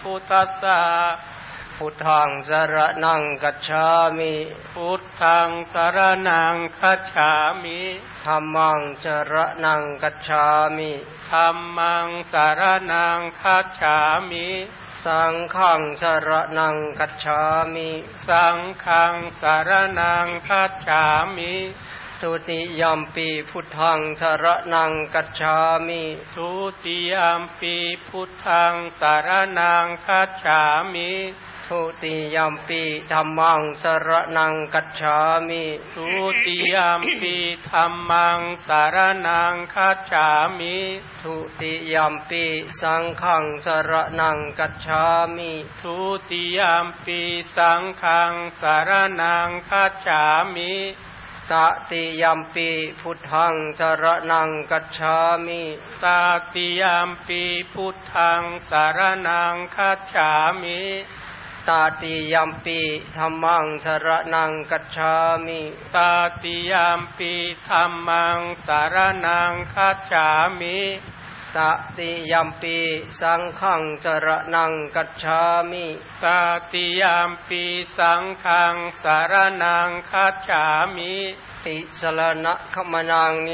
พุทธัสสะพุทธังสรณังกัจฉามิพุทธังสรณังคัจฉามิธัมมังสรณังกัจฉามิธัมมังสรณังคัจฉามิสังฆังสรณังกัจฉามิสังฆังสรณังคัจฉามิทุติยัมปิพุทธังสรณังกัจฉามิทุติยัมปิพุทธังสรณังคัจฉามิทุติยัมปิธัมมังสรณังกัจฉามิทุติยัมปิธัมมังสรณังคัจฉามิทุติยัมปิสังฆังสรณังกัจฉามิทุติยัมปิสังฆังสรณังคัจฉามิตติยัมปิพุทธังสรณังกัจฉามิตติยัมปิพุทธังสรณังคัจฉามิตติยัมปิธัมมังสรณังกัจฉามิตติยัมปิธัมมังสรณังคัจฉามิตติยัมปิสังฆังสรณังกัจฉามิตติยัมปิสังฆังสรณังคัจฉามิติสรณะขมนัง